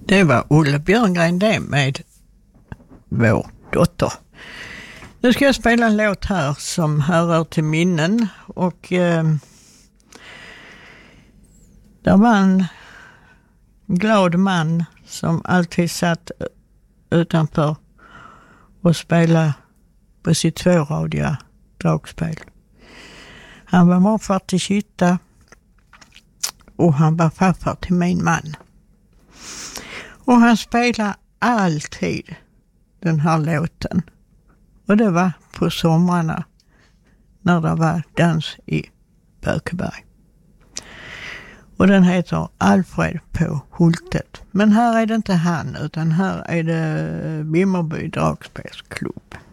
Det var Olle Björngren det med Vår dotter. Nu ska jag spela en låt här som hör till minnen och där var en glad man som alltid satt utanför och spelade på sitt tvåradiga dragspel. Han var morfar till Kitta och han var farfar till min man. Och han spelade alltid den här låten. Och det var på somrarna när det var dans i Bökeberg. Och den heter Alfred på Hultet. Men här är det inte han utan här är det Vimmerby dragspelsklubb.